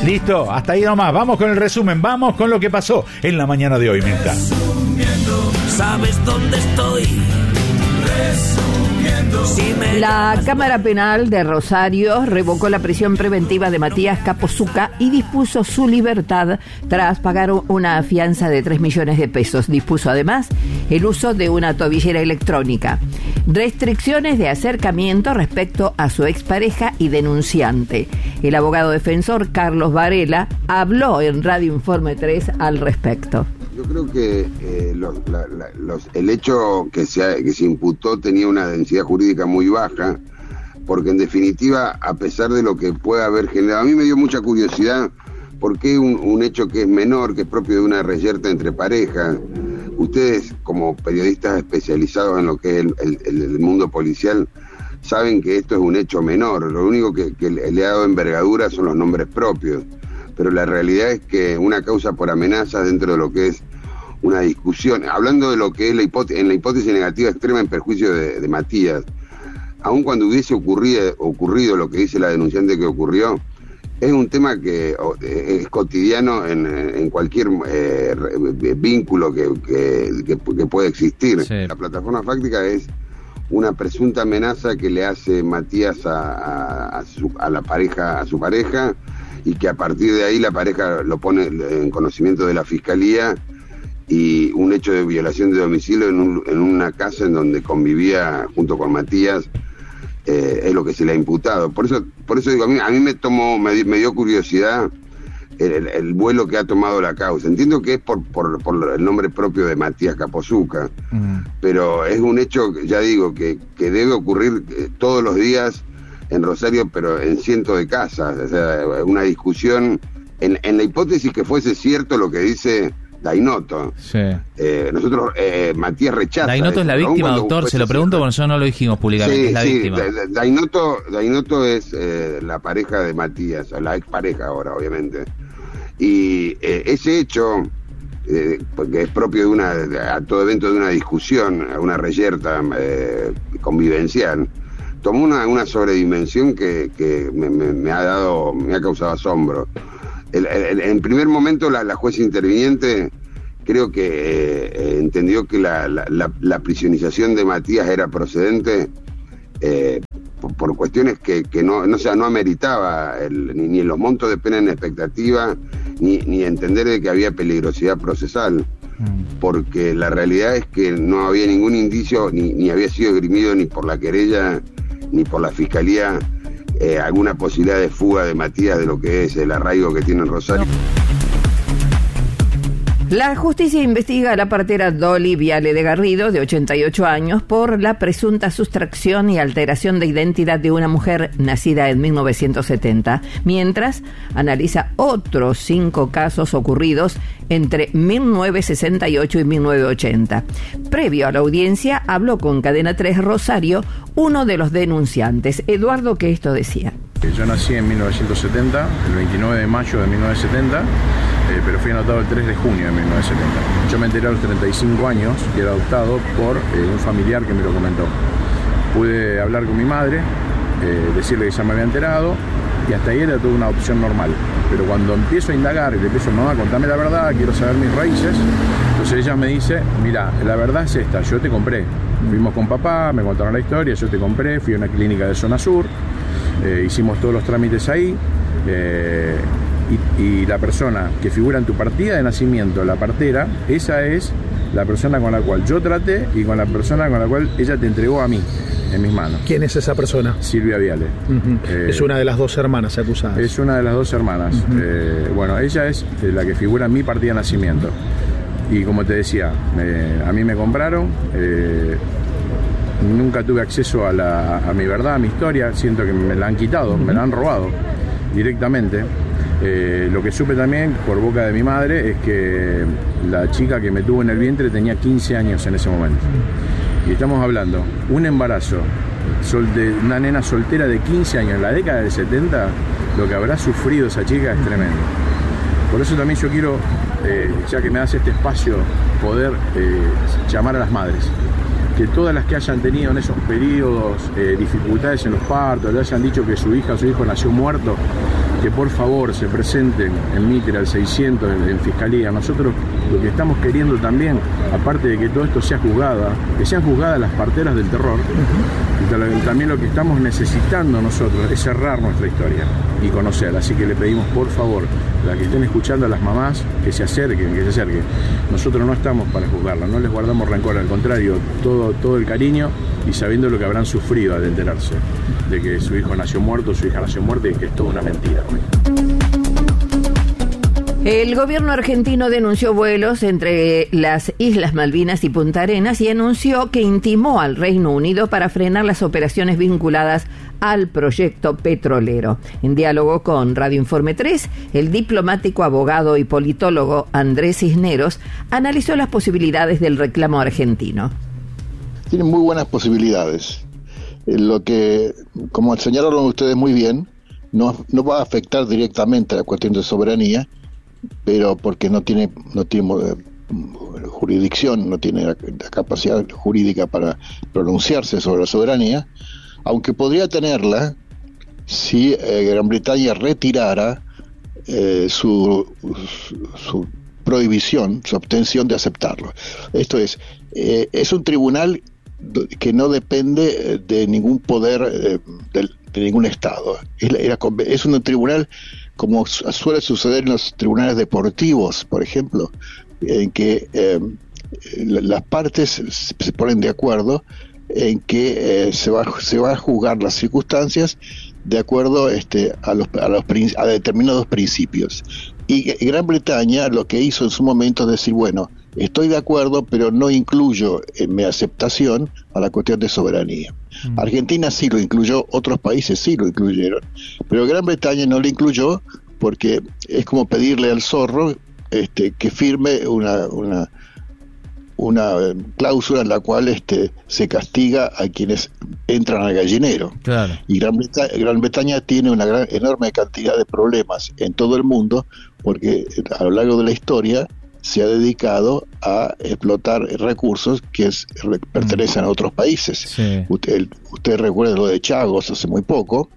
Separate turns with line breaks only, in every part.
Listo, hasta ahí nomás. Vamos con el resumen, vamos con lo que pasó en la mañana de hoy, Mirta.
¿Sabes dónde estoy?
La Cámara Penal de Rosario revocó la prisión preventiva de Matías Capozuca y dispuso su libertad tras pagar una fianza de 3 millones de pesos. Dispuso además el uso de una tobillera electrónica. Restricciones de acercamiento respecto a su expareja y denunciante. El abogado defensor Carlos Varela habló en Radio Informe 3 al respecto.
Yo creo que el hecho que se imputó tenía una densidad jurídica muy baja, porque en definitiva, a pesar de lo que pueda haber generado, a mí me dio mucha curiosidad por qué un hecho que es menor, que es propio de una reyerta entre parejas. Ustedes, como periodistas especializados en lo que es el mundo policial, saben que esto es un hecho menor. Lo único que le ha dado envergadura son los nombres propios. Pero la realidad es que una causa por amenazas dentro de lo que es una discusión, hablando de lo que es en la hipótesis negativa extrema en perjuicio de Matías, aun cuando hubiese ocurrido lo que dice la denunciante que ocurrió, es un tema que es cotidiano en cualquier vínculo que puede existir. Sí. La plataforma fáctica es una presunta amenaza que le hace Matías a su pareja, y que a partir de ahí la pareja lo pone en conocimiento de la fiscalía, y un hecho de violación de domicilio en una casa en donde convivía junto con Matías es lo que se le ha imputado. Por eso digo, a mí me dio curiosidad el vuelo que ha tomado la causa. Entiendo que es por el nombre propio de Matías Capozuca, pero es un hecho, ya digo, que debe ocurrir todos los días en Rosario, pero en cientos de casas. O sea, una discusión en la hipótesis que fuese cierto lo que dice Dainoto. Sí. Nosotros, Matías rechaza.
Dainoto es la víctima, doctor, se lo pregunto porque nosotros no lo dijimos públicamente. Sí, es la víctima.
Dainoto es la pareja de Matías, la expareja ahora, obviamente. Y ese hecho, porque es propio a todo evento de una discusión, una reyerta convivencial, tomó una sobredimensión que me ha causado asombro. En primer momento la jueza interviniente creo que entendió que la prisionización de Matías era procedente por cuestiones que no ameritaba ni los montos de pena en expectativa, ni entender de que había peligrosidad procesal, porque la realidad es que no había ningún indicio, ni había sido esgrimido ni por la querella ni por la fiscalía alguna posibilidad de fuga de Matías de lo que es el arraigo que tiene en Rosario.
La justicia investiga a la partera Dolly Viale de Garrido, de 88 años, por la presunta sustracción y alteración de identidad de una mujer nacida en 1970, mientras analiza otros 5 casos ocurridos entre 1968 y 1980. Previo a la audiencia, habló con Cadena 3 Rosario uno de los denunciantes, Eduardo, que esto decía.
Yo nací en 1970, el 29 de mayo de 1970, pero fui anotado el 3 de junio de 1970. Yo me enteré a los 35 años que era adoptado por un familiar que me lo comentó. Pude hablar con mi madre, decirle que ya me había enterado, y hasta ahí era toda una adopción normal. Pero cuando empiezo a indagar y le empiezo, mamá, contame la verdad, quiero saber mis raíces, entonces ella me dice, mira, la verdad es esta, yo te compré. Fuimos con papá, me contaron la historia, yo te compré, fui a una clínica de zona sur, hicimos todos los trámites ahí, y la persona que figura en tu partida de nacimiento, la partera, esa es la persona con la cual yo traté y con la persona con la cual ella te entregó a mí, en mis manos.
¿Quién es esa persona?
Silvia Viale.
Es una de las 2 hermanas acusadas.
Es una de las 2 hermanas. Bueno, ella es la que figura en mi partida de nacimiento. Y como te decía, a mí me compraron, nunca tuve acceso a mi verdad, a mi historia, siento que me la han quitado, me la han robado directamente. Lo que supe también por boca de mi madre es que la chica que me tuvo en el vientre tenía 15 años en ese momento. Y estamos hablando, un embarazo de una nena soltera de 15 años en la década del 70, lo que habrá sufrido esa chica es tremendo. Por eso también yo quiero, ya que me das este espacio, poder llamar a las madres. Que todas las que hayan tenido en esos periodos dificultades en los partos, le hayan dicho que su hija o su hijo nació muerto, que por favor se presenten en Mitre al 600 en Fiscalía. Nosotros lo que estamos queriendo también, aparte de que todo esto sea juzgada, que sean juzgadas las parteras del terror, también lo que estamos necesitando nosotros es cerrar nuestra historia y conocer. Así que le pedimos por favor, las que estén escuchando a las mamás, que se acerquen. Nosotros no estamos para juzgarlas, no les guardamos rencor, al contrario, todo el cariño, y sabiendo lo que habrán sufrido al enterarse de que su hijo nació muerto, su hija nació muerta, y que es toda una mentira.
El gobierno argentino denunció vuelos entre las Islas Malvinas y Punta Arenas y anunció que intimó al Reino Unido para frenar las operaciones vinculadas al proyecto petrolero. En diálogo con Radio Informe 3, el diplomático, abogado y politólogo Andrés Cisneros analizó las posibilidades del reclamo argentino.
Tienen muy buenas posibilidades. Lo que, como señalaron ustedes muy bien, no va a afectar directamente a la cuestión de soberanía, pero porque no tiene jurisdicción, no tiene la capacidad jurídica para pronunciarse sobre la soberanía, aunque podría tenerla si Gran Bretaña retirara su prohibición, su obtención de aceptarlo. Esto es un tribunal que no depende de ningún poder de ningún Estado. Es un tribunal como suele suceder en los tribunales deportivos, por ejemplo, en que las partes se ponen de acuerdo en que se va a juzgar las circunstancias de acuerdo a determinados principios. Y Gran Bretaña lo que hizo en su momento es decir, bueno, estoy de acuerdo, pero no incluyo en mi aceptación a la cuestión de soberanía. Argentina sí lo incluyó, otros países sí lo incluyeron, pero Gran Bretaña no lo incluyó porque es como pedirle al zorro que firme una cláusula en la cual se castiga a quienes entran al gallinero. Claro. Y Gran Bretaña tiene una enorme cantidad de problemas en todo el mundo porque a lo largo de la historia se ha dedicado a explotar recursos que pertenecen a otros países. Sí. Usted recuerda lo de Chagos hace muy poco,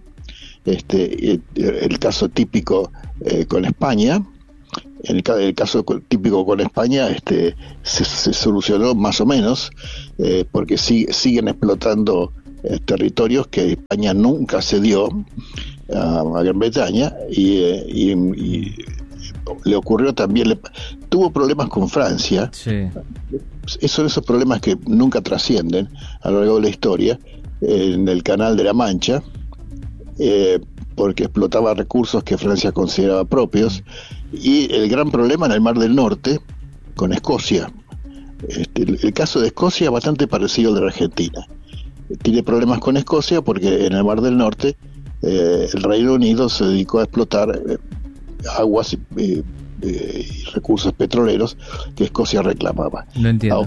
el caso típico con España. En el caso típico con España se solucionó más o menos porque siguen explotando territorios que España nunca cedió a Gran Bretaña y le ocurrió también, tuvo problemas con Francia. Sí. Son esos problemas que nunca trascienden a lo largo de la historia en el Canal de la Mancha, porque explotaba recursos que Francia consideraba propios, y el gran problema en el Mar del Norte con Escocia. El caso de Escocia es bastante parecido al de la Argentina. Tiene problemas con Escocia porque en el Mar del Norte el Reino Unido se dedicó a explotar aguas y recursos petroleros que Escocia reclamaba.
No entiendo.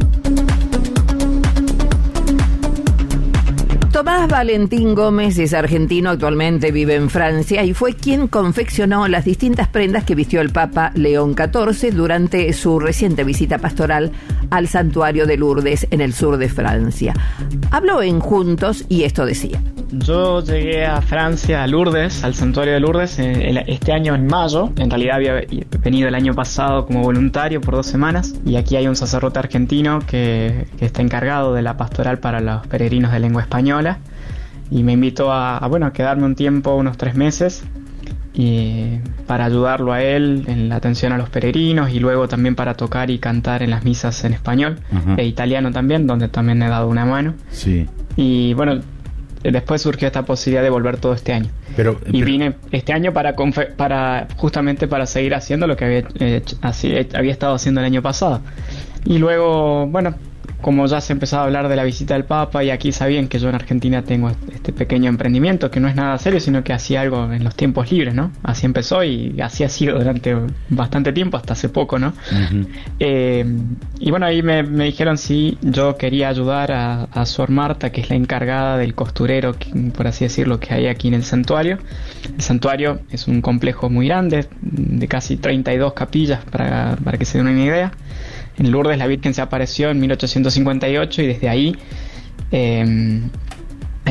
Tomás Valentín Gómez es argentino, actualmente vive en Francia y fue quien confeccionó las distintas prendas que vistió el Papa León XIV durante su reciente visita pastoral al santuario de Lourdes en el sur de Francia. Habló en Juntos y esto decía.
Yo llegué a Francia, a Lourdes, al santuario de Lourdes, este año en mayo. En realidad había venido el año pasado como voluntario por 2 semanas. Y aquí hay un sacerdote argentino que está encargado de la pastoral para los peregrinos de lengua española. Y me invitó a quedarme un tiempo, unos 3 meses, y para ayudarlo a él en la atención a los peregrinos y luego también para tocar y cantar en las misas en español e italiano también, donde también he dado una mano. Sí. Y bueno, después surgió esta posibilidad de volver todo este año. Pero vine este año para justamente para seguir haciendo lo que había estado haciendo el año pasado. Y luego, bueno, como ya se empezaba a hablar de la visita del Papa y aquí sabían que yo en Argentina tengo este pequeño emprendimiento que no es nada serio, sino que hacía algo en los tiempos libres, ¿no? Así empezó y así ha sido durante bastante tiempo, hasta hace poco, ¿no? Uh-huh. Y bueno, ahí me dijeron si yo quería ayudar a Sor Marta, que es la encargada del costurero, por así decirlo, que hay aquí en el santuario. El santuario es un complejo muy grande, de casi 32 capillas, para que se den una idea. En Lourdes la Virgen se apareció en 1858 y desde ahí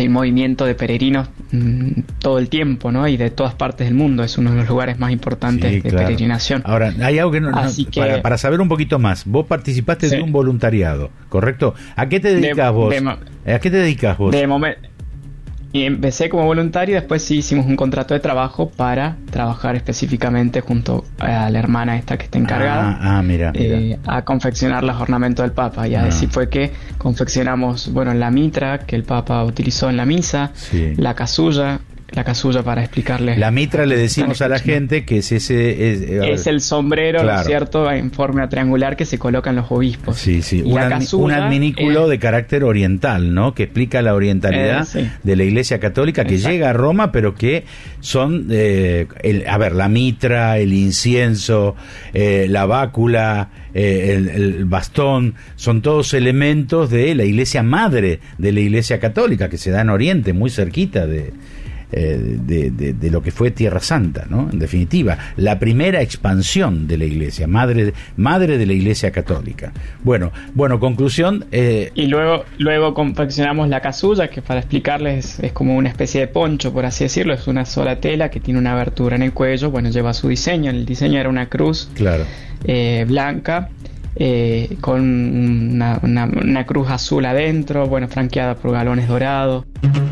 hay movimiento de peregrinos todo el tiempo, ¿no? Y de todas partes del mundo. Es uno de los lugares más importantes de peregrinación.
Ahora, hay algo que para saber un poquito más. Vos participaste de un voluntariado, ¿correcto? ¿A qué te dedicas vos? ¿A qué te dedicas vos?
De momento. Y empecé como voluntario y después sí hicimos un contrato de trabajo para trabajar específicamente junto a la hermana esta que está encargada
mira.
A confeccionar los ornamentos del Papa. Y así fue que confeccionamos, la mitra que el Papa utilizó en la misa, la casulla para explicarles.
La mitra le decimos a la gente que es ese...
Es el sombrero, ¿no es cierto?, en forma triangular que se colocan los obispos.
Sí. Un adminículo de carácter oriental, ¿no? Que explica la orientalidad de la Iglesia Católica, que llega a Roma, pero que son... la mitra, el incienso, la bácula, el bastón, son todos elementos de la Iglesia Madre de la Iglesia Católica, que se da en Oriente, muy cerquita de lo que fue Tierra Santa, ¿no? En definitiva, la primera expansión de la Iglesia, madre de la Iglesia Católica. Bueno, conclusión.
Y luego confeccionamos la casulla, que para explicarles es como una especie de poncho, por así decirlo. Es una sola tela que tiene una abertura en el cuello. Lleva su diseño. El diseño era una cruz blanca. Con una cruz azul adentro, franqueada por galones dorados.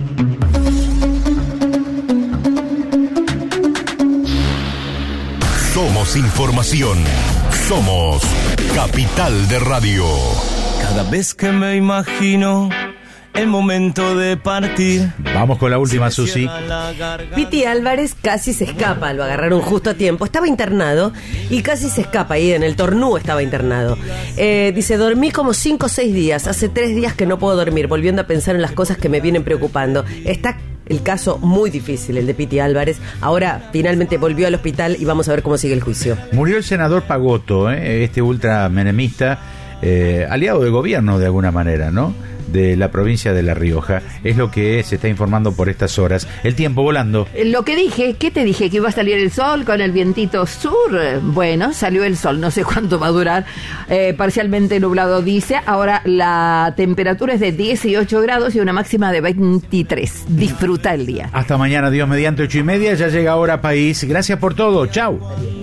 Somos información. Somos Capital de Radio.
Cada vez que me imagino el momento de partir.
Vamos con la última, Susi.
Piti Álvarez casi se escapa, lo agarraron justo a tiempo. Estaba internado y casi se escapa, ahí en el Tornú estaba internado. Dice, dormí como 5 o 6 días. Hace 3 días que no puedo dormir, volviendo a pensar en las cosas que me vienen preocupando. Está el caso muy difícil, el de Piti Álvarez. Ahora finalmente volvió al hospital y vamos a ver cómo sigue el juicio.
Murió el senador Pagotto, este ultramenemista, aliado de gobierno de alguna manera, ¿no? De la provincia de La Rioja. Es lo que se está informando por estas horas. El tiempo volando.
Lo que dije, ¿qué te dije? Que iba a salir el sol con el vientito sur. Bueno, salió el sol, no sé cuánto va a durar. Parcialmente nublado, dice. Ahora la temperatura es de 18 grados y una máxima de 23. Disfruta el día.
Hasta mañana, Dios mediante, 8:30. Ya llega Hora País. Gracias por todo. Chau.